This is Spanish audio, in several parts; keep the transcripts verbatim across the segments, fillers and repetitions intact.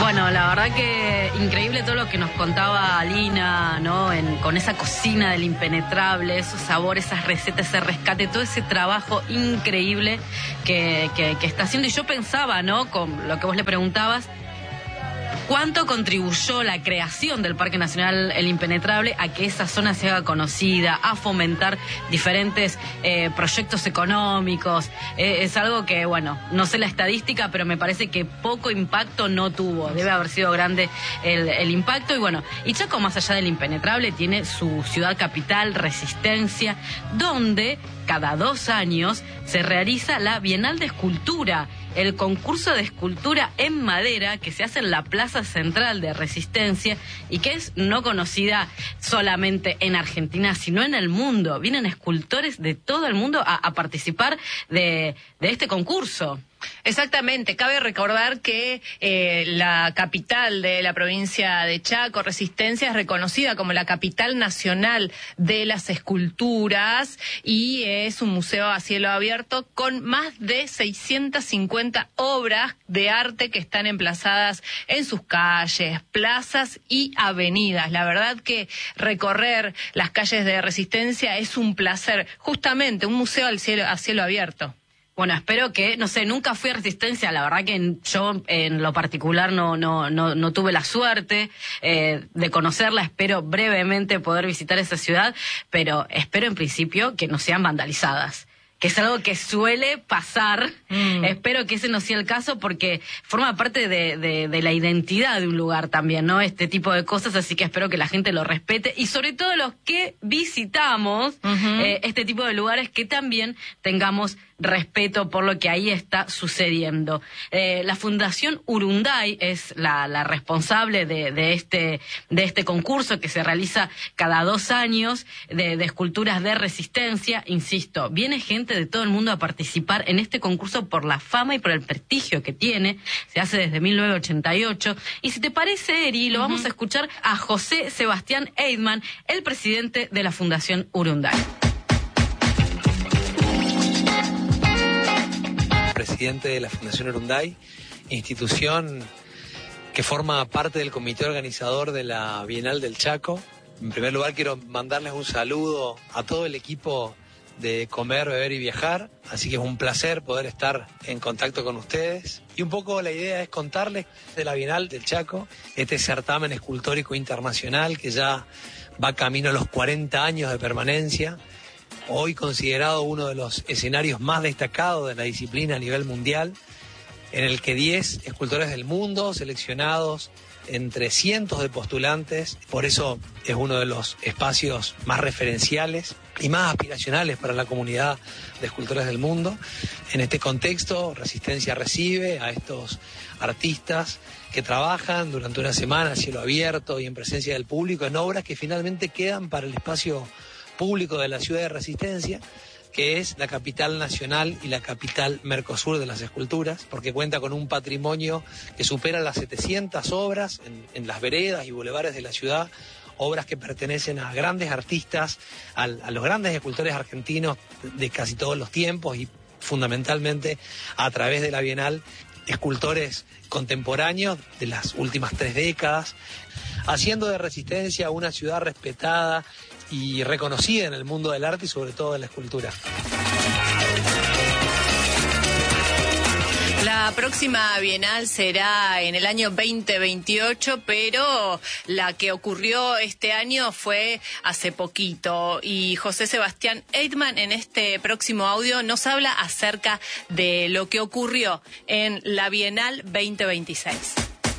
Bueno, la verdad que increíble todo lo que nos contaba Alina, ¿no? En, con esa cocina del impenetrable, esos sabores, esas recetas, ese rescate, todo ese trabajo increíble que, que, que está haciendo. Y yo pensaba, ¿no? Con lo que vos le preguntabas, ¿cuánto contribuyó la creación del Parque Nacional El Impenetrable a que esa zona se haga conocida, a fomentar diferentes eh, proyectos económicos? Eh, es algo que, bueno, no sé la estadística, pero me parece que poco impacto no tuvo. Debe haber sido grande el, el impacto. Y bueno, y Chaco, más allá del Impenetrable, tiene su ciudad capital, Resistencia, donde cada dos años se realiza la Bienal de Escultura, el concurso de escultura en madera que se hace en la Plaza Central de Resistencia y que es no conocida solamente en Argentina, sino en el mundo. Vienen escultores de todo el mundo a, a participar de, de este concurso. Exactamente, cabe recordar que eh, la capital de la provincia de Chaco, Resistencia, es reconocida como la capital nacional de las esculturas y es un museo a cielo abierto con más de seiscientas cincuenta obras de arte que están emplazadas en sus calles, plazas y avenidas. La verdad que recorrer las calles de Resistencia es un placer, justamente un museo al cielo, a cielo abierto. Bueno, espero que, no sé, nunca fui a Resistencia, la verdad que en, yo en lo particular no no no, no tuve la suerte eh, de conocerla, espero brevemente poder visitar esa ciudad, pero espero en principio que no sean vandalizadas, que es algo que suele pasar. Mm. Espero que ese no sea el caso porque forma parte de, de, de la identidad de un lugar también, ¿no? Este tipo de cosas, así que espero que la gente lo respete y sobre todo los que visitamos uh-huh. eh, este tipo de lugares que también tengamos respeto por lo que ahí está sucediendo. Eh, la Fundación Urunday es la, la responsable de, de, este, de este concurso que se realiza cada dos años de, de esculturas de resistencia. Insisto, viene gente de todo el mundo a participar en este concurso por la fama y por el prestigio que tiene. Se hace desde mil novecientos ochenta y ocho. Y si te parece, Eri, lo uh-huh. vamos a escuchar a José Sebastián Eidman, el presidente de la Fundación Urunday. Presidente de la Fundación Urunday, institución que forma parte del comité organizador de la Bienal del Chaco. En primer lugar quiero mandarles un saludo a todo el equipo de Comer, Beber y Viajar, así que es un placer poder estar en contacto con ustedes. Y un poco la idea es contarles de la Bienal del Chaco, este certamen escultórico internacional que ya va camino a los cuarenta años de permanencia, hoy considerado uno de los escenarios más destacados de la disciplina a nivel mundial, en el que diez escultores del mundo, seleccionados entre cientos de postulantes, por eso es uno de los espacios más referenciales y más aspiracionales para la comunidad de escultores del mundo. En este contexto, Resistencia recibe a estos artistas que trabajan durante una semana a cielo abierto y en presencia del público en obras que finalmente quedan para el espacio público de la ciudad de Resistencia, que es la capital nacional y la capital Mercosur de las esculturas, porque cuenta con un patrimonio que supera las setecientas obras en, en las veredas y bulevares de la ciudad, obras que pertenecen a grandes artistas, a, a los grandes escultores argentinos de casi todos los tiempos y fundamentalmente a través de la Bienal, escultores contemporáneos de las últimas tres décadas, haciendo de Resistencia una ciudad respetada y reconocida en el mundo del arte y sobre todo de la escultura. La próxima Bienal será en el año veinte veintiocho, pero la que ocurrió este año fue hace poquito. Y José Sebastián Eidman en este próximo audio nos habla acerca de lo que ocurrió en la Bienal veinte veintiséis.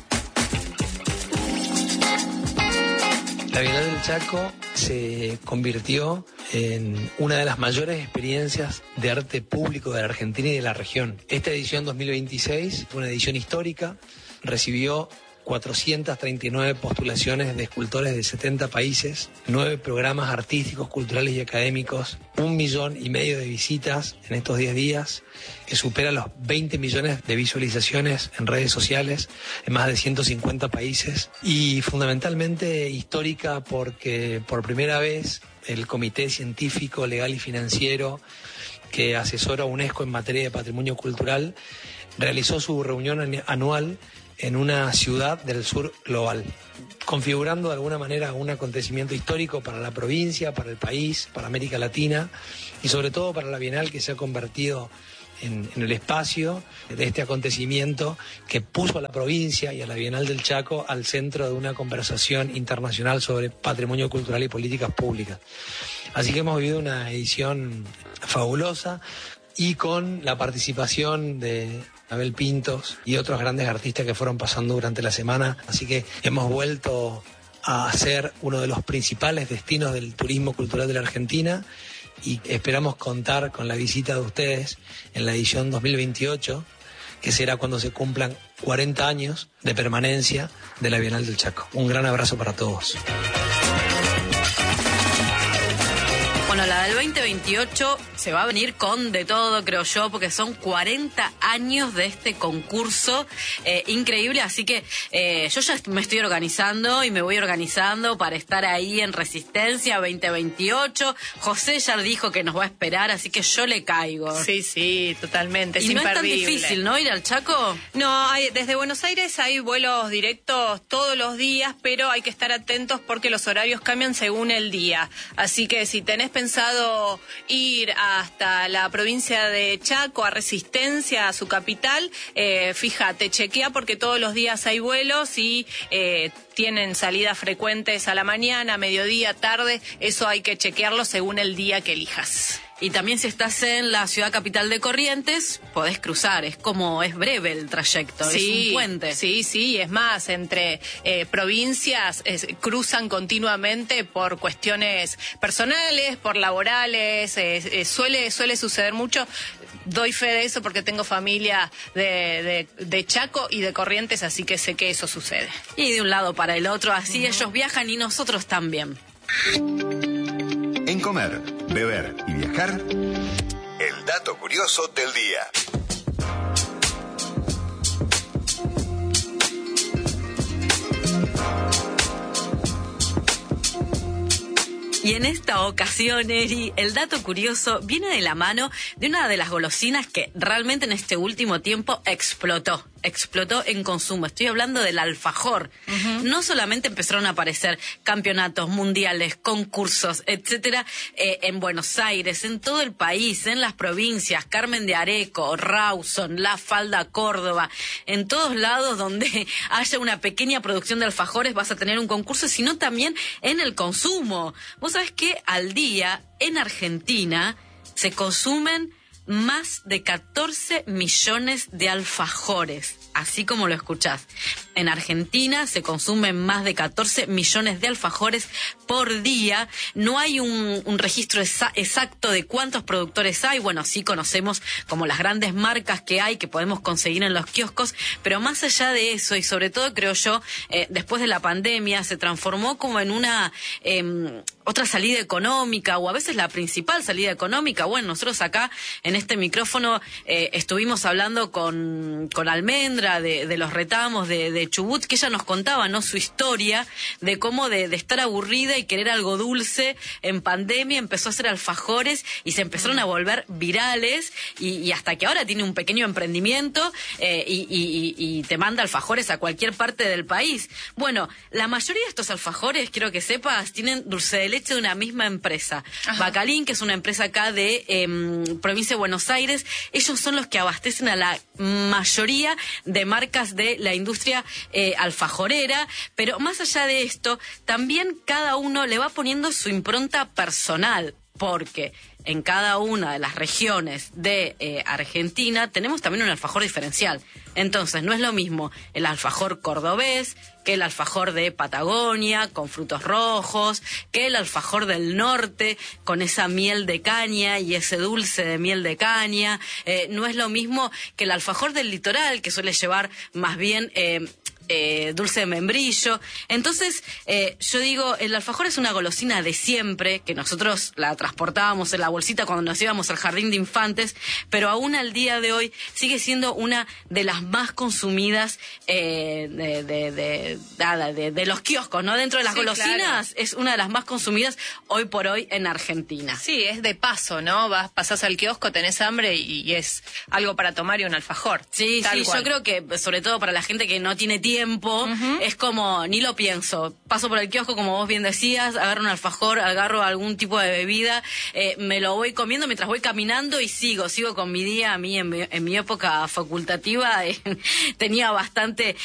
La Bienal del Chaco se convirtió en una de las mayores experiencias de arte público de la Argentina y de la región. Esta edición dos mil veintiséis fue una edición histórica, recibió cuatrocientas treinta y nueve postulaciones de escultores de setenta países, nueve programas artísticos, culturales y académicos, un millón y medio de visitas en estos diez días, que supera los veinte millones de visualizaciones en redes sociales en más de ciento cincuenta países, y fundamentalmente histórica porque por primera vez el Comité Científico, Legal y Financiero que asesora a UNESCO en materia de patrimonio cultural realizó su reunión anual en una ciudad del sur global, configurando de alguna manera un acontecimiento histórico para la provincia, para el país, para América Latina y sobre todo para la Bienal, que se ha convertido en, en el espacio de este acontecimiento que puso a la provincia y a la Bienal del Chaco al centro de una conversación internacional sobre patrimonio cultural y políticas públicas. Así que hemos vivido una edición fabulosa y con la participación de Abel Pintos y otros grandes artistas que fueron pasando durante la semana. Así que hemos vuelto a ser uno de los principales destinos del turismo cultural de la Argentina y esperamos contar con la visita de ustedes en la edición dos mil veintiocho, que será cuando se cumplan cuarenta años de permanencia de la Bienal del Chaco. Un gran abrazo para todos. Bueno, la del veinte veintiocho se va a venir con de todo, creo yo, porque son cuarenta años de este concurso eh, increíble, así que eh, yo ya me estoy organizando y me voy organizando para estar ahí en Resistencia veinte veintiocho. José ya dijo que nos va a esperar, así que yo le caigo. Sí, sí, totalmente, es y no imperdible. Es tan difícil, ¿no?, ir al Chaco. No, hay, desde Buenos Aires hay vuelos directos todos los días, pero hay que estar atentos porque los horarios cambian según el día. Así que si tenés pensado ir hasta la provincia de Chaco, a Resistencia, a su capital, eh, fíjate, chequea porque todos los días hay vuelos y eh, tienen salidas frecuentes a la mañana, mediodía, tarde. Eso hay que chequearlo según el día que elijas. Y también si estás en la ciudad capital de Corrientes, podés cruzar, es como, es breve el trayecto, sí, es un puente. Sí, sí, es más, entre eh, provincias es, cruzan continuamente por cuestiones personales, por laborales, eh, eh, suele, suele suceder mucho. Doy fe de eso porque tengo familia de, de, de Chaco y de Corrientes, así que sé que eso sucede. Y de un lado para el otro, así uh-huh. ellos viajan y nosotros también. En comer, beber y viajar, el dato curioso del día. Y en esta ocasión, Eri, el dato curioso viene de la mano de una de las golosinas que realmente en este último tiempo explotó. Explotó en consumo. Estoy hablando del alfajor. Uh-huh. No solamente empezaron a aparecer campeonatos mundiales, concursos, etcétera, eh, en Buenos Aires, en todo el país, en las provincias, Carmen de Areco, Rawson, La Falda, Córdoba, en todos lados donde haya una pequeña producción de alfajores vas a tener un concurso, sino también en el consumo. Vos sabés que al día en Argentina se consumen más de catorce millones de alfajores, así como lo escuchás. En Argentina se consumen más de catorce millones de alfajores por día. No hay un, un registro exa- exacto de cuántos productores hay. Bueno, sí conocemos como las grandes marcas que hay, que podemos conseguir en los kioscos, pero más allá de eso, y sobre todo creo yo, eh, después de la pandemia, se transformó como en una eh, otra salida económica, o a veces la principal salida económica. Bueno, nosotros acá en este micrófono eh, estuvimos hablando con, con Almendra de, de los retamos de, de Chubut, que ella nos contaba, ¿no?, su historia de cómo de, de estar aburrida y querer algo dulce en pandemia empezó a hacer alfajores y se empezaron a volver virales y, y hasta que ahora tiene un pequeño emprendimiento eh, y, y, y te manda alfajores a cualquier parte del país. Bueno, la mayoría de estos alfajores, quiero que sepas, tienen dulce de leche de una misma empresa. Ajá. Bacalín, que es una empresa acá de eh, provincia de Buenos Aires, ellos son los que abastecen a la mayoría de marcas de la industria eh, alfajorera, pero más allá de esto, también cada uno le va poniendo su impronta personal, porque en cada una de las regiones de eh, Argentina tenemos también un alfajor diferencial. Entonces, no es lo mismo el alfajor cordobés que el alfajor de Patagonia, con frutos rojos, que el alfajor del norte, con esa miel de caña y ese dulce de miel de caña. Eh, no es lo mismo que el alfajor del litoral, que suele llevar más bien... Eh, eh, dulce de membrillo. Entonces, eh, yo digo, el alfajor es una golosina de siempre, que nosotros la transportábamos en la bolsita cuando nos íbamos al jardín de infantes, pero aún al día de hoy sigue siendo una de las más consumidas eh, de, de, de, de, de, de los kioscos, ¿no? Dentro de las sí, golosinas, claro. Es una de las más consumidas hoy por hoy en Argentina. Sí, es de paso, ¿no? Vas, pasás al kiosco, tenés hambre y, y es algo para tomar y un alfajor. Sí, Tal sí, cual. Yo creo que, sobre todo para la gente que no tiene tiempo, uh-huh. es como, ni lo pienso. Paso por el kiosco, como vos bien decías, agarro un alfajor, agarro algún tipo de bebida, eh, me lo voy comiendo mientras voy caminando y sigo, sigo con mi día. A mí, en mi, en mi época facultativa, eh, tenía bastante